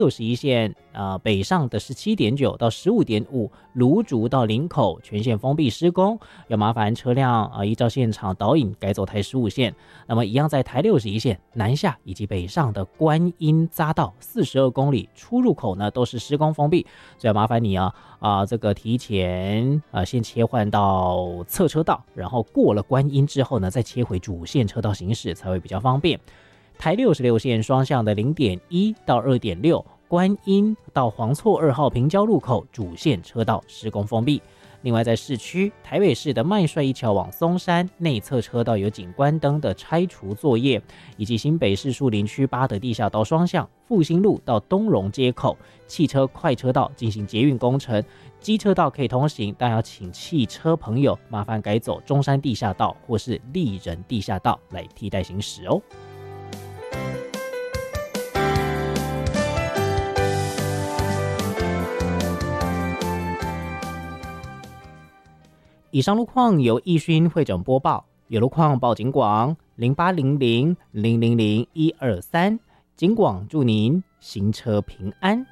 61线北上的 17.9 到 15.5 芦竹到林口全线封闭施工，要麻烦车辆依照现场导引改走台15线。那么一样在台61线南下以及北上的观音匝道42公里出入口呢都是施工封闭，所以要麻烦你这个提前先切换到侧车道，然后过了观音之后呢再切回主线车道行驶才会比较方便。台66线双向的 0.1 到 2.6 观音到黄厝2号平交路口主线车道施工封闭。另外在市区台北市的麦帅一桥往松山内侧车道有景观灯的拆除作业，以及新北市树林区八德地下道双向复兴路到东荣街口汽车快车道进行捷运工程，机车道可以通行，但要请汽车朋友麻烦改走中山地下道或是立人地下道来替代行驶哦。以上路况由易勋会诊播报，有路况报警广0800000123，警广祝您行车平安。